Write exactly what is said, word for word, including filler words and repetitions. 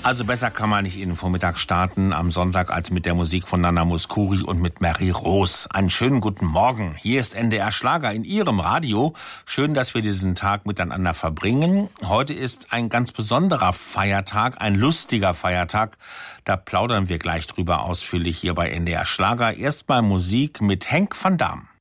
Also besser kann man nicht in den Vormittag starten am Sonntag als mit der Musik von Nana Mouskouri und mit Mary Rose. Einen schönen guten Morgen. Hier ist N D R Schlager in Ihrem Radio. Schön, dass wir diesen Tag miteinander verbringen. Heute ist ein ganz besonderer Feiertag, ein lustiger Feiertag. Da plaudern wir gleich drüber ausführlich hier bei N D R Schlager. Erstmal Musik mit Henk van Dam.